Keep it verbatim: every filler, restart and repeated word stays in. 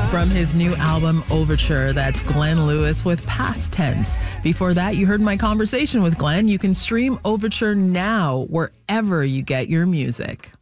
From his new album, Overture, that's Glenn Lewis with Past Tense. Before that, you heard my conversation with Glenn. You can stream Overture now wherever you get your music.